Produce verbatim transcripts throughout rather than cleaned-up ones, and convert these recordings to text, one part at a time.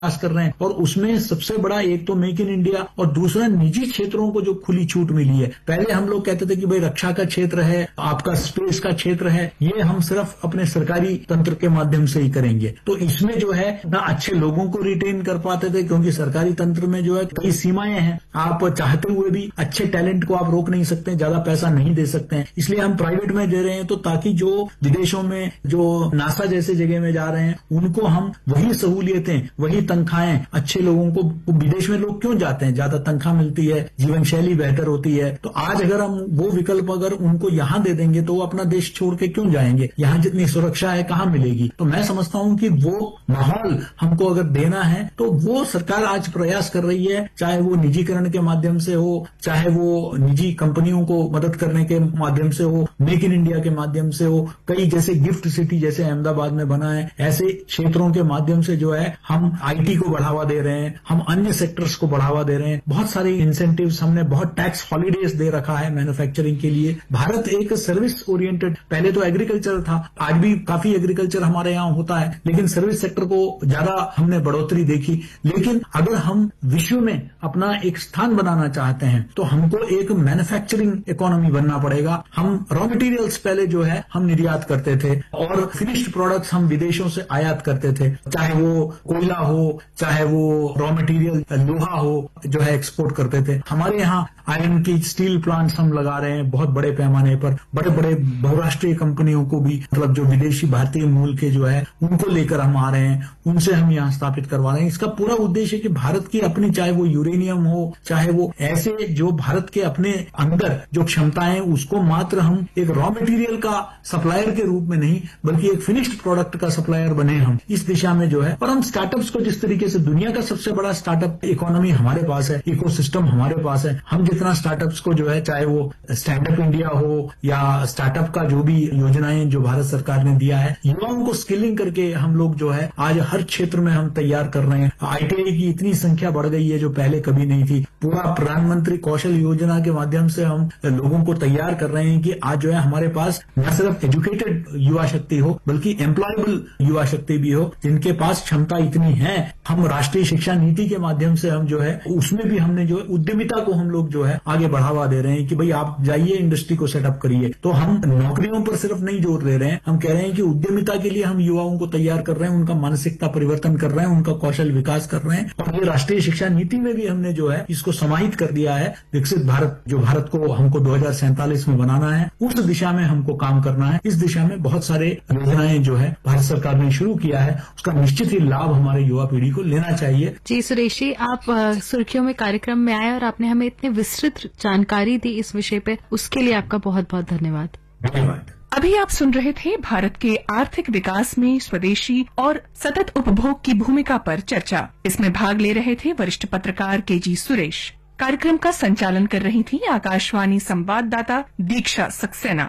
प्रयास कर रहे हैं और उसमें सबसे बड़ा एक तो मेक इन इंडिया और दूसरा निजी क्षेत्रों को जो खुली छूट मिली है। पहले हम लोग कहते थे कि भाई रक्षा का क्षेत्र है, आपका स्पेस का क्षेत्र है, ये हम सिर्फ अपने सरकारी तंत्र के माध्यम से ही करेंगे। तो इसमें जो है ना अच्छे लोगों को रिटेन कर पाते थे, क्योंकि सरकारी तंत्र में जो है कई सीमाएं हैं, आप चाहते हुए भी अच्छे टैलेंट को आप रोक नहीं सकते, ज्यादा पैसा नहीं दे सकते हैं। इसलिए हम प्राइवेट में दे रहे हैं, तो ताकि जो विदेशों में जो नासा जैसे जगह में जा रहे हैं उनको हम वही सहूलियतें, वही तनख्वाहें, अच्छे लोगों को, विदेश में लोग क्यों जाते हैं, ज्यादा तनख्वाह मिलती है, जीवन शैली बेहतर होती है। तो आज अगर हम वो विकल्प अगर उनको यहां दे देंगे तो वो अपना देश छोड़ के क्यों जाएंगे, यहां जितनी सुरक्षा है कहां मिलेगी। तो मैं समझता हूं कि वो माहौल हमको अगर देना है तो वो सरकार आज प्रयास कर रही है, चाहे वो निजीकरण के माध्यम से हो, चाहे वो निजी कंपनियों को मदद करने के माध्यम से हो, मेक इन इंडिया के माध्यम से हो, कई जैसे गिफ्ट सिटी जैसे अहमदाबाद में बना है, ऐसे क्षेत्रों के माध्यम से जो है हम आईटी को बढ़ावा दे रहे हैं, हम अन्य सेक्टर्स को बढ़ावा दे रहे हैं। बहुत सारे इंसेंटिव्स हमने, बहुत टैक्स हॉलीडेज दे रखा है मैन्युफैक्चरिंग के लिए। भारत एक सर्विस ओरिएंटेड, पहले तो एग्रीकल्चर था, आज भी काफी एग्रीकल्चर हमारे यहाँ होता है, लेकिन सर्विस सेक्टर को ज्यादा हमने बढ़ोतरी देखी। लेकिन अगर हम विश्व में अपना एक स्थान बनाना चाहते हैं तो हमको एक मैन्युफैक्चरिंग इकोनॉमी बनना पड़ेगा। हम रॉ मटेरियल्स पहले जो है हम निर्यात करते थे और फिनिश्ड प्रोडक्ट्स हम विदेशों से आयात करते थे, चाहे वो कोयला हो, चाहे वो रॉ मटेरियल लोहा हो, जो है एक्सपोर्ट करते थे। हमारे यहाँ आयरन की स्टील प्लांट्स हम लगा रहे हैं बहुत बड़े पैमाने पर, बड़े बड़े बहुराष्ट्रीय कंपनियों को भी, मतलब जो विदेशी भारतीय मूल के जो है उनको लेकर हम आ रहे हैं, उनसे हम यहाँ स्थापित करवा रहे हैं। इसका पूरा उद्देश्य है कि भारत की अपनी, चाहे वो यूरेनियम हो, चाहे वो ऐसे जो भारत के अपने अंदर जो क्षमताएं, उसको मात्र हम एक रॉ मटेरियल का सप्लायर के रूप में नहीं बल्कि एक फिनिश्ड प्रोडक्ट का सप्लायर बने हम, इस दिशा में जो है। और हम स्टार्टअप्स को, जिस तरीके से दुनिया का सबसे बड़ा स्टार्टअप इकोनॉमी हमारे पास है, इकोसिस्टम हमारे पास है, हम जितना स्टार्टअप्स को जो है, चाहे वो स्टैंडअप इंडिया हो या स्टार्टअप का जो भी योजनाएं जो भारत सरकार ने दिया है, युवाओं को स्किलिंग करके हम लोग जो है आज हर क्षेत्र में हम तैयार कर रहे हैं। आईटीआई की इतनी संख्या बढ़ गई है जो पहले कभी नहीं थी। पूरा प्रधानमंत्री कौशल योजना के माध्यम से हम लोगों को तैयार कर रहे हैं कि आज जो है हमारे पास न सिर्फ एजुकेटेड युवा शक्ति हो बल्कि एम्प्लॉयबल युवा शक्ति भी हो, जिनके पास क्षमता इतनी है। हम राष्ट्रीय शिक्षा नीति के माध्यम से हम जो है उसमें भी हमने जो है उद्यमिता को हम लोग जो है आगे बढ़ावा दे रहे हैं कि भाई आप जाइए, इंडस्ट्री को सेटअप करिए। तो हम नौकरियों पर सिर्फ नहीं जोर दे रहे हैं, हम कह रहे हैं कि उद्यमिता के लिए हम युवाओं को तैयार कर रहे हैं, उनका मानसिकता परिवर्तन कर रहे हैं, उनका कौशल विकास कर रहे हैं। और ये राष्ट्रीय शिक्षा नीति में भी हमने जो है इसको समाहित कर दिया है। विकसित भारत, जो भारत को हमको दो हजार सैंतालीस में बनाना है, उस दिशा में हमको काम करना है। इस दिशा में बहुत सारे योजनाएं जो है भारत सरकार ने शुरू किया है, उसका निश्चित ही लाभ हमारे युवा पीढ़ी को लेना चाहिए। जी सुरेश जी, आप सुर्खियों में कार्यक्रम में आए और आपने हमें इतनी विस्तृत जानकारी दी इस विषय पे, उसके लिए आपका बहुत बहुत धन्यवाद। धन्यवाद। अभी आप सुन रहे थे भारत के आर्थिक विकास में स्वदेशी और सतत उपभोग की भूमिका पर चर्चा। इसमें भाग ले रहे थे वरिष्ठ पत्रकार के जी सुरेश। कार्यक्रम का संचालन कर रही थी आकाशवाणी संवाददाता दीक्षा सक्सेना।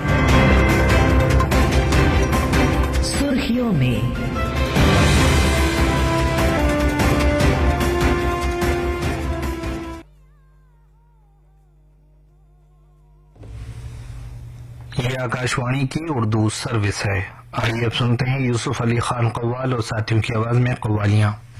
सुर्खियों में ये आकाशवाणी की उर्दू सर्विस है। आइए अब सुनते हैं यूसुफ अली खान कव्वाल और साथियों की आवाज में कव्वालियां।